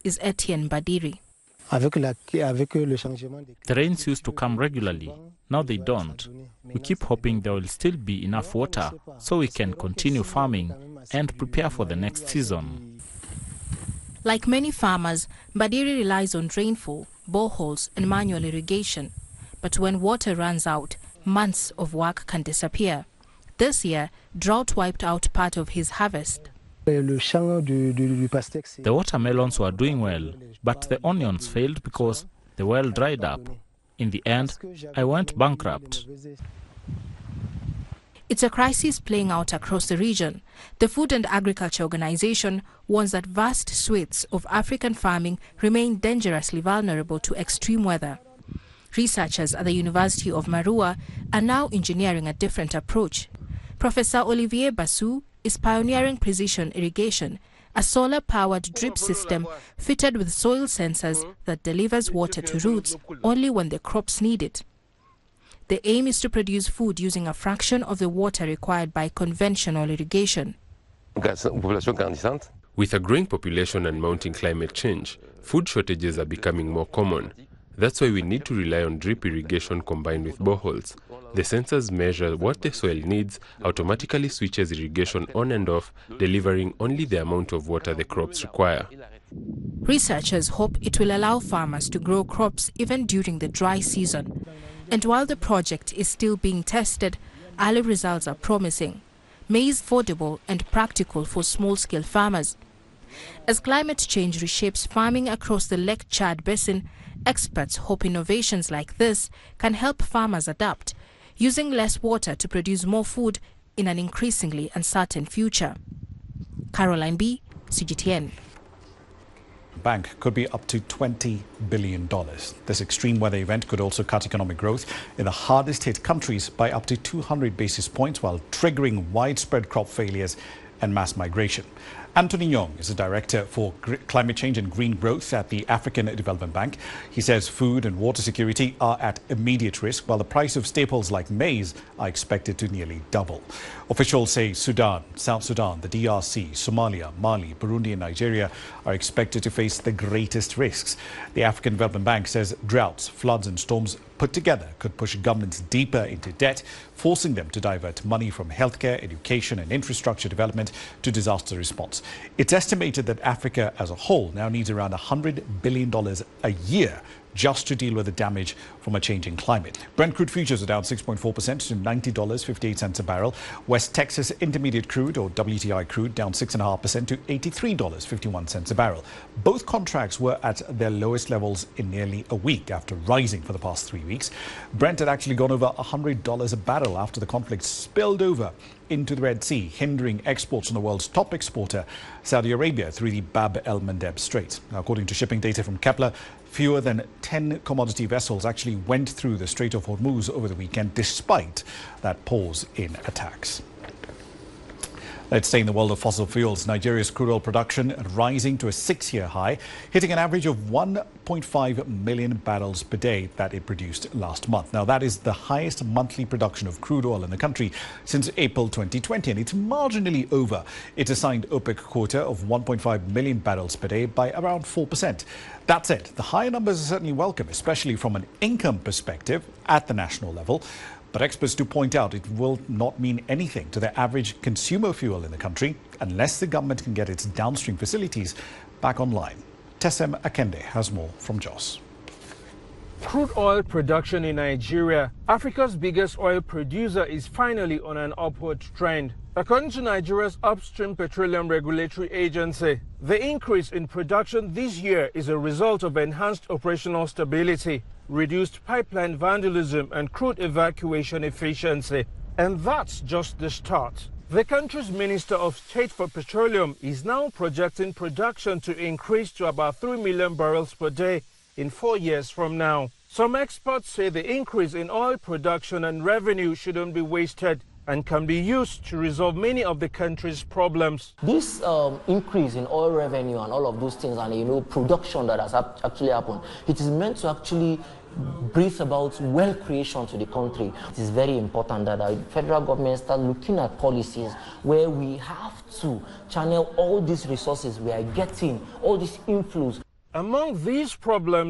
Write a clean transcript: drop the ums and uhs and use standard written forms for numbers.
is Etienne Badiri. The rains used to come regularly. Now they don't. We keep hoping there will still be enough water so we can continue farming and prepare for the next season. Like many farmers, Badiri relies on rainfall, boreholes and manual irrigation. But when water runs out, months of work can disappear. This year, drought wiped out part of his harvest. The watermelons were doing well, but the onions failed because the well dried up. In the end, I went bankrupt. It's a crisis playing out across the region. The Food and Agriculture Organization warns that vast swathes of African farming remain dangerously vulnerable to extreme weather. Researchers at the University of Marua are now engineering a different approach. Professor Olivier Bassou is pioneering precision irrigation, a solar-powered drip system fitted with soil sensors that delivers water to roots only when the crops need it. The aim is to produce food using a fraction of the water required by conventional irrigation. With a growing population and mounting climate change, food shortages are becoming more common. That's why we need to rely on drip irrigation combined with boreholes. The sensors measure what the soil needs, automatically switches irrigation on and off, delivering only the amount of water the crops require. Researchers hope it will allow farmers to grow crops even during the dry season. And while the project is still being tested, early results are promising. Maize affordable and practical for small-scale farmers. As climate change reshapes farming across the Lake Chad basin, experts hope innovations like this can help farmers adapt, using less water to produce more food in an increasingly uncertain future. Caroline B., CGTN. Bank could be up to $20 billion. This extreme weather event could also cut economic growth in the hardest hit countries by up to 200 basis points while triggering widespread crop failures and mass migration. Anthony Yong is the Director for Climate Change and Green Growth at the African Development Bank. He says food and water security are at immediate risk, while the price of staples like maize are expected to nearly double. Officials say Sudan, South Sudan, the DRC, Somalia, Mali, Burundi and Nigeria are expected to face the greatest risks. The African Development Bank says droughts, floods and storms put together could push governments deeper into debt, forcing them to divert money from healthcare, education and infrastructure development to disaster response. It's estimated that Africa as a whole now needs around $100 billion a year just to deal with the damage from a changing climate. Brent crude futures are down 6.4% to $90.58 a barrel. West Texas Intermediate crude, or WTI crude, down 6.5% to $83.51 a barrel. Both contracts were at their lowest levels in nearly a week after rising for the past 3 weeks. Brent had actually gone over $100 a barrel after the conflict spilled over into the Red Sea, hindering exports from the world's top exporter, Saudi Arabia, through the Bab el-Mandeb Strait. Now, according to shipping data from Kepler, fewer than 10 commodity vessels actually went through the Strait of Hormuz over the weekend, despite that pause in attacks. Let's stay in the world of fossil fuels. Nigeria's crude oil production rising to a 6-year high, hitting an average of 1.5 million barrels per day that it produced last month. Now, that is the highest monthly production of crude oil in the country since April 2020, and it's marginally over its assigned OPEC quota of 1.5 million barrels per day by around 4%. That said, the higher numbers are certainly welcome, especially from an income perspective at the national level. But experts do point out it will not mean anything to the average consumer fuel in the country unless the government can get its downstream facilities back online. Tessem Akende has more from Jos. Crude oil production in Nigeria, Africa's biggest oil producer, is finally on an upward trend. According to Nigeria's Upstream Petroleum Regulatory Agency, the increase in production this year is a result of enhanced operational stability, reduced pipeline vandalism and crude evacuation efficiency. And that's just the start. The country's Minister of State for Petroleum is now projecting production to increase to about 3 million barrels per day in 4 years from now. Some experts say the increase in oil production and revenue shouldn't be wasted and can be used to resolve many of the country's problems. This increase in oil revenue and all of those things and, production that has actually happened, it is meant to actually breathe about wealth creation to the country. It is very important that the federal government start looking at policies where we have to channel all these resources we are getting, all these inflows. Among these problems